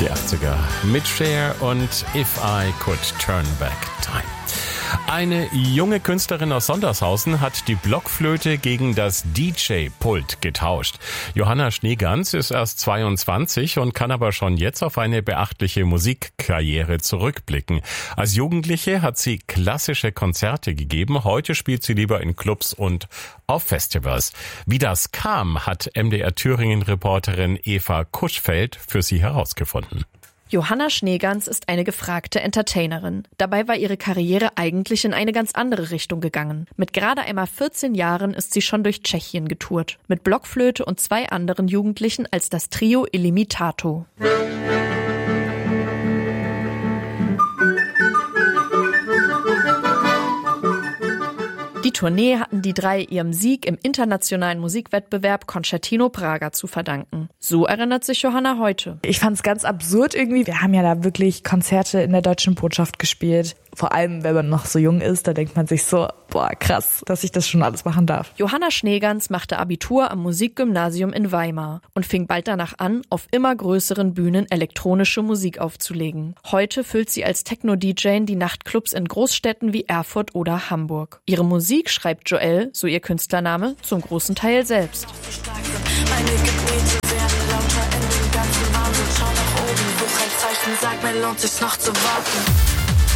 Die 80er mit Cher und If I Could Turn Back Time. Eine junge Künstlerin aus Sondershausen hat die Blockflöte gegen das DJ-Pult getauscht. Johanna Schneegans ist erst 22 und kann aber schon jetzt auf eine beachtliche Musikkarriere zurückblicken. Als Jugendliche hat sie klassische Konzerte gegeben. Heute spielt sie lieber in Clubs und auf Festivals. Wie das kam, hat MDR Thüringen-Reporterin Eva Kuschfeld für sie herausgefunden. Johanna Schneegans ist eine gefragte Entertainerin. Dabei war ihre Karriere eigentlich in eine ganz andere Richtung gegangen. Mit gerade einmal 14 Jahren ist sie schon durch Tschechien getourt. Mit Blockflöte und 2 anderen Jugendlichen als das Trio Illimitato. Die Tournee hatten die 3 ihrem Sieg im internationalen Musikwettbewerb Concertino Praga zu verdanken. So erinnert sich Johanna heute. Ich fand es ganz absurd irgendwie. Wir haben ja da wirklich Konzerte in der Deutschen Botschaft gespielt. Vor allem, wenn man noch so jung ist, da denkt man sich so, boah, krass, dass ich das schon alles machen darf. Johanna Schneegans machte Abitur am Musikgymnasium in Weimar und fing bald danach an, auf immer größeren Bühnen elektronische Musik aufzulegen. Heute füllt sie als Techno-DJ die Nachtclubs in Großstädten wie Erfurt oder Hamburg. Ihre Musik schreibt Joel, so ihr Künstlername, zum großen Teil selbst. Meine Gebete werden lauter in den ganzen Wahnsinn. Schau nach oben, such ein Zeichen, sag mir, lohnt sich's noch zu warten.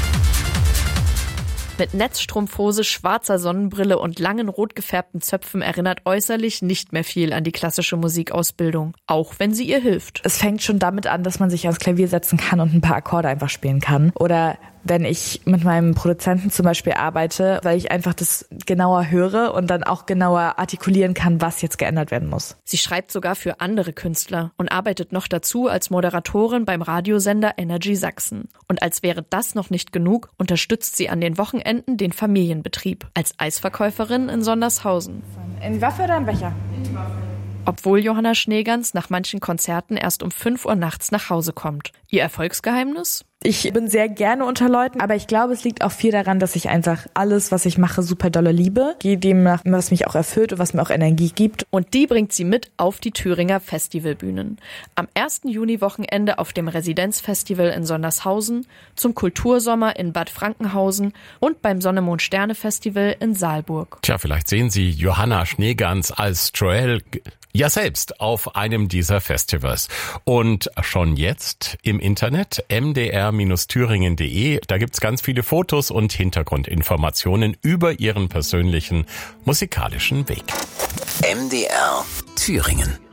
Mit Netzstrumpfhose, schwarzer Sonnenbrille und langen rot gefärbten Zöpfen erinnert äußerlich nicht mehr viel an die klassische Musikausbildung, auch wenn sie ihr hilft. Es fängt schon damit an, dass man sich aufs Klavier setzen kann und ein paar Akkorde einfach spielen kann. Oder wenn ich mit meinem Produzenten zum Beispiel arbeite, weil ich einfach das genauer höre und dann auch genauer artikulieren kann, was jetzt geändert werden muss. Sie schreibt sogar für andere Künstler und arbeitet noch dazu als Moderatorin beim Radiosender Energy Sachsen. Und als wäre das noch nicht genug, unterstützt sie an den Wochenenden den Familienbetrieb als Eisverkäuferin in Sondershausen. In die Waffe oder im Becher? Obwohl Johanna Schneegans nach manchen Konzerten erst um 5 Uhr nachts nach Hause kommt. Ihr Erfolgsgeheimnis? Ich bin sehr gerne unter Leuten, aber ich glaube, es liegt auch viel daran, dass ich einfach alles, was ich mache, super dolle liebe. Gehe dem nach, was mich auch erfüllt und was mir auch Energie gibt. Und die bringt sie mit auf die Thüringer Festivalbühnen. Am 1. Juni-Wochenende auf dem Residenzfestival in Sondershausen, zum Kultursommer in Bad Frankenhausen und beim Sonne-Mond-Sterne-Festival in Saalburg. Tja, vielleicht sehen Sie Johanna Schneegans als Joel ja selbst auf einem dieser Festivals. Und schon jetzt im Internet mdr-thüringen.de, da gibt's ganz viele Fotos und Hintergrundinformationen über ihren persönlichen musikalischen Weg. MDR Thüringen.